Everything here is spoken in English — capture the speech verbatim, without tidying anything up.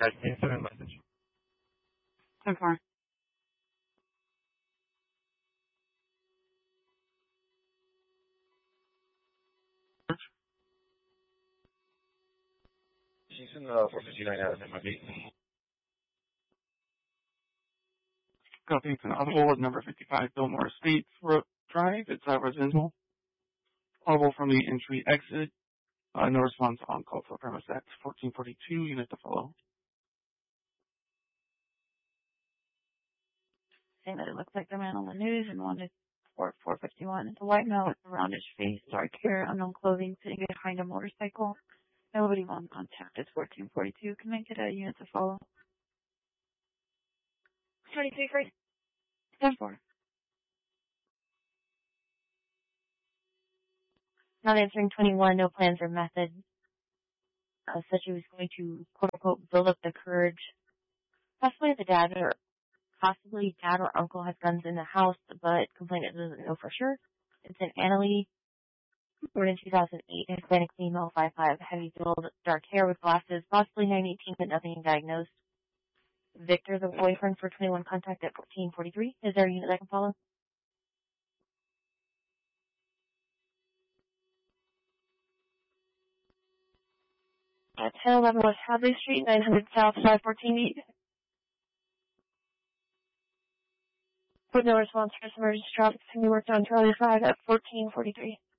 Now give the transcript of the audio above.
Guys, can you send a message? ten four. She's in the four fifty-nine out of M I B. Copy. It's an audible at number fifty-five Biltmore Estates Road Drive. It's uh, residential. Audible from the entry exit. Uh, no response on call for premise X fourteen forty-two. Unit to follow. Saying that it looks like the man on the news and wanted for four fifty-one. It's a white male with a roundish face, dark hair, unknown clothing, sitting behind a motorcycle. Nobody on contact is fourteen forty-two. Can I get a unit to follow? twenty-three free. ten four. Not answering twenty-one, no plans or method. Uh, said she was going to, quote unquote, build up the courage. Possibly the dad or possibly dad or uncle has guns in the house, but complainant doesn't know for sure. It's an Annalie, born in two thousand eight, Hispanic female, five five, heavy build, dark hair with glasses, possibly nine eighteen, but nothing diagnosed. Victor, the boyfriend for twenty-one, contact at fourteen forty-three. Is there a unit I can follow? At ten eleven West Hadley Street, nine hundred South, five fourteen eight. With no response for this emergency traffic, can be worked on Charlie five at fourteen forty-three.